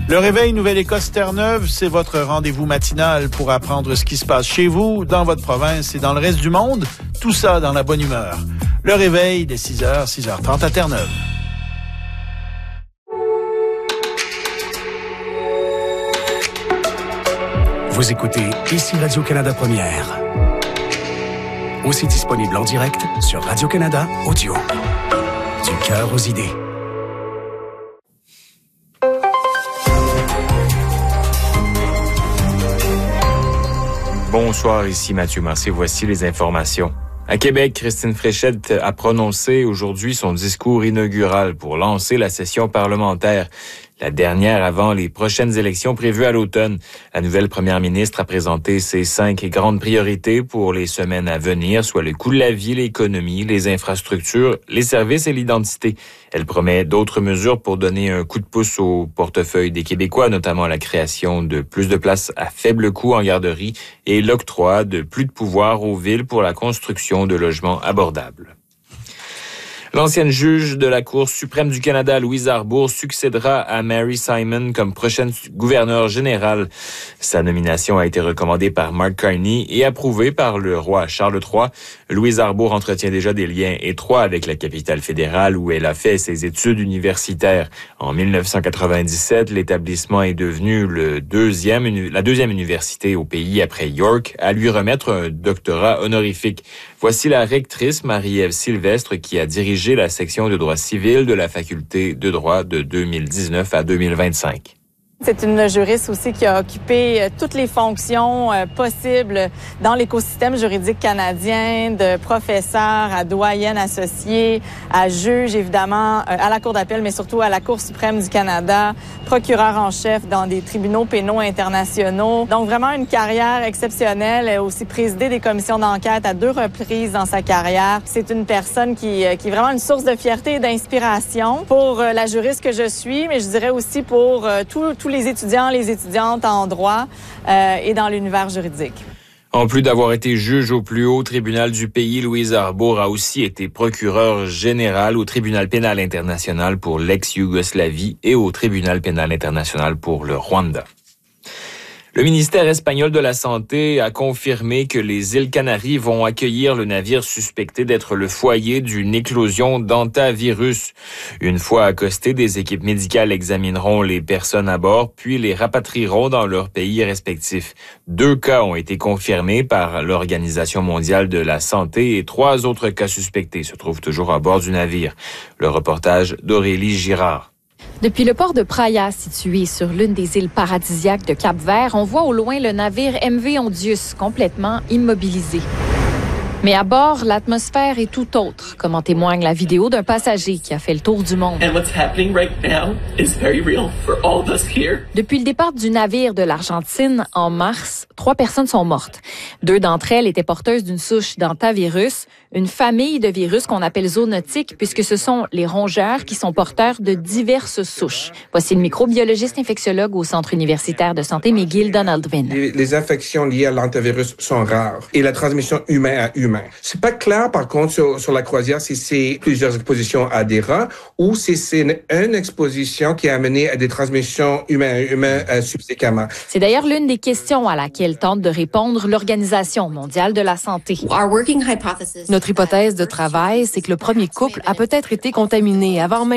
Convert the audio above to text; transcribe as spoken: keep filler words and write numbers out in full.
Le Réveil Nouvelle-Écosse-Terre-Neuve, c'est votre rendez-vous matinal pour apprendre ce qui se passe chez vous, dans votre province et dans le reste du monde. Tout ça dans la bonne humeur. Le Réveil dès six heures, six heures trente à Terre-Neuve. Vous écoutez ici Radio-Canada Première. Aussi disponible en direct sur Radio-Canada Audio. Du cœur aux idées. Bonsoir, ici Mathieu Massé. Voici les informations. À Québec, Christine Fréchette a prononcé aujourd'hui son discours inaugural pour lancer la session parlementaire. La dernière avant les prochaines élections prévues à l'automne. La nouvelle première ministre a présenté ses cinq grandes priorités pour les semaines à venir, soit le coût de la vie, l'économie, les infrastructures, les services et l'identité. Elle promet d'autres mesures pour donner un coup de pouce au portefeuille des Québécois, notamment la création de plus de places à faible coût en garderie et l'octroi de plus de pouvoir aux villes pour la construction de logements abordables. L'ancienne juge de la Cour suprême du Canada, Louise Arbour, succédera à Mary Simon comme prochaine gouverneure générale. Sa nomination a été recommandée par Mark Carney et approuvée par le roi Charles trois. Louise Arbour entretient déjà des liens étroits avec la capitale fédérale où elle a fait ses études universitaires. En dix-neuf cent quatre-vingt-dix-sept, l'établissement est devenu le deuxième, la deuxième université au pays après York à lui remettre un doctorat honorifique. Voici la rectrice Marie-Ève Sylvestre qui a dirigé la section de droit civil de la faculté de droit de deux mille dix-neuf à deux mille vingt-cinq. C'est une juriste aussi qui a occupé toutes les fonctions possibles dans l'écosystème juridique canadien, de professeur à doyenne associée, à juge évidemment, à la Cour d'appel, mais surtout à la Cour suprême du Canada, procureur en chef dans des tribunaux pénaux internationaux. Donc vraiment une carrière exceptionnelle. Elle a aussi présidé des commissions d'enquête à deux reprises dans sa carrière. C'est une personne qui, qui est vraiment une source de fierté et d'inspiration pour la juriste que je suis, mais je dirais aussi pour tout, tout les étudiants, les étudiantes en droit euh, et dans l'univers juridique. En plus d'avoir été juge au plus haut tribunal du pays, Louise Arbour a aussi été procureure générale au tribunal pénal international pour l'ex-Yougoslavie et au tribunal pénal international pour le Rwanda. Le ministère espagnol de la Santé a confirmé que les îles Canaries vont accueillir le navire suspecté d'être le foyer d'une éclosion d'hantavirus. Une fois accostés, des équipes médicales examineront les personnes à bord, puis les rapatrieront dans leurs pays respectifs. Deux cas ont été confirmés par l'Organisation mondiale de la santé et trois autres cas suspectés se trouvent toujours à bord du navire. Le reportage d'Aurélie Girard. Depuis le port de Praia, situé sur l'une des îles paradisiaques de Cap-Vert, on voit au loin le navire M V Ondius, complètement immobilisé. Mais à bord, l'atmosphère est tout autre, comme en témoigne la vidéo d'un passager qui a fait le tour du monde. Depuis le départ du navire de l'Argentine en mars, trois personnes sont mortes. Deux d'entre elles étaient porteuses d'une souche d'hantavirus, une famille de virus qu'on appelle zoonotiques, puisque ce sont les rongeurs qui sont porteurs de diverses souches. Voici le microbiologiste infectiologue au Centre universitaire de santé McGill, Donald Vinn. Les, les infections liées à l'hantavirus sont rares et la transmission humain à humain. C'est pas clair, par contre, sur, sur la croisière, si c'est plusieurs expositions à des rats ou si c'est une, une exposition qui a amené à des transmissions humain à humain euh, subséquemment. C'est d'ailleurs l'une des questions à laquelle tente de répondre l'Organisation mondiale de la santé. Notre hypothèse de travail, c'est que le premier couple a peut-être été contaminé avant même